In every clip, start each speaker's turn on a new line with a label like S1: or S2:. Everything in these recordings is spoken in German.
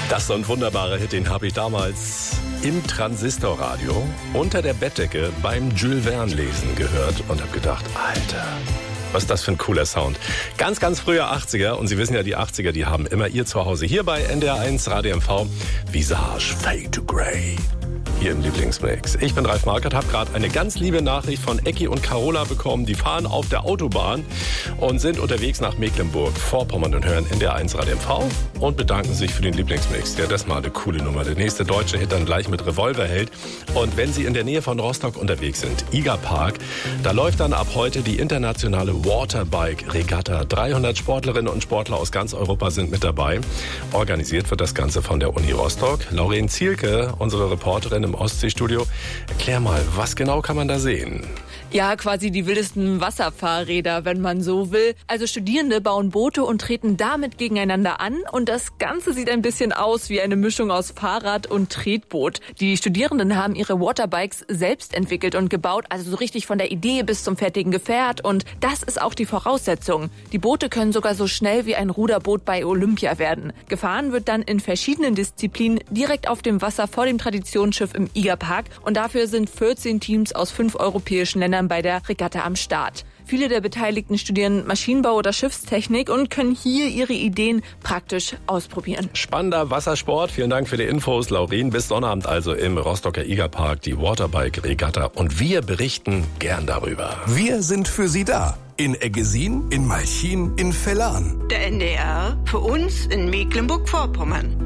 S1: Das ist so ein wunderbarer Hit, den habe ich damals im Transistorradio unter der Bettdecke beim Jules Verne lesen gehört und habe gedacht, Alter, was ist das für ein cooler Sound. Ganz, ganz früher 80er und Sie wissen ja, die 80er, die haben immer ihr Zuhause hier bei NDR1 Radio MV. Visage Fade to Grey. Hier im Lieblingsmix. Ich bin Ralf Markert, habe gerade eine ganz liebe Nachricht von Ecki und Carola bekommen. Die fahren auf der Autobahn und sind unterwegs nach Mecklenburg-Vorpommern und hören NDR1 Radio MV und bedanken sich für den Lieblingsmix. Ja, das ist mal eine coole Nummer. Der nächste deutsche Hit dann gleich mit Revolver hält. Und wenn Sie in der Nähe von Rostock unterwegs sind, Igerpark, da läuft dann ab heute die internationale Waterbike-Regatta. 300 Sportlerinnen und Sportler aus ganz Europa sind mit dabei. Organisiert wird das Ganze von der Uni Rostock. Lauren Zielke, unsere Reporterin im Ostseestudio. Erklär mal, was genau kann man da sehen?
S2: Ja, quasi die wildesten Wasserfahrräder, wenn man so will. Also Studierende bauen Boote und treten damit gegeneinander an. Und das Ganze sieht ein bisschen aus wie eine Mischung aus Fahrrad und Tretboot. Die Studierenden haben ihre Waterbikes selbst entwickelt und gebaut, also so richtig von der Idee bis zum fertigen Gefährt. Und das ist auch die Voraussetzung. Die Boote können sogar so schnell wie ein Ruderboot bei Olympia werden. Gefahren wird dann in verschiedenen Disziplinen direkt auf dem Wasser vor dem Traditionsschiff im Igerpark. Und dafür sind 14 Teams aus 5 europäischen Ländern bei der Regatta am Start. Viele der Beteiligten studieren Maschinenbau oder Schiffstechnik und können hier ihre Ideen praktisch ausprobieren.
S1: Spannender Wassersport. Vielen Dank für die Infos, Lauren. Bis Sonnabend also im Rostocker Igerpark, die Waterbike-Regatta. Und wir berichten gern darüber.
S3: Wir sind für Sie da. In Eggesin, in Malchin, in Vellan.
S4: Der NDR für uns in Mecklenburg-Vorpommern.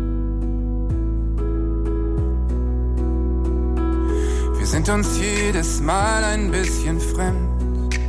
S5: Wir sind uns jedes Mal ein bisschen fremd.